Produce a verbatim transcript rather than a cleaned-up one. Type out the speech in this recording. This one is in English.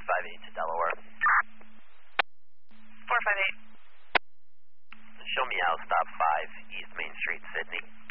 five eight to Delaware. four five eight. Show me out, stop five, East Main Street, Sydney.